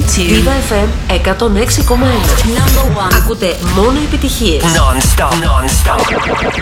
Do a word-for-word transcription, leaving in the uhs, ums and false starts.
Viva εφ εμ εκατόν έξι κόμμα ένα. Ακούτε μόνο επιτυχίες. Non-stop, non-stop.